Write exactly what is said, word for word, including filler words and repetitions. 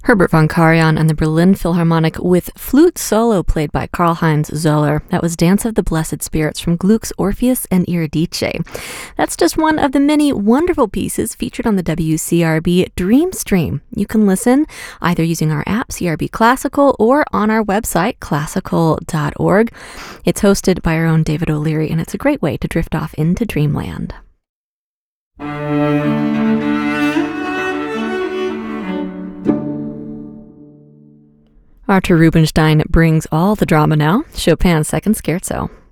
Herbert von Karajan and the Berlin Philharmonic with flute solo played by Karl-Heinz Zoller. That was Dance of the Blessed Spirits from Gluck's Orpheus and Eurydice. That's just one of the many wonderful pieces featured on the W C R B Dream Stream. You can listen either using our app, C R B Classical, or on our website, classical dot org. It's hosted by our own David O'Leary, and it's a great way to drift off into dreamland. Artur Rubinstein brings all the drama now, Chopin's Second Scherzo.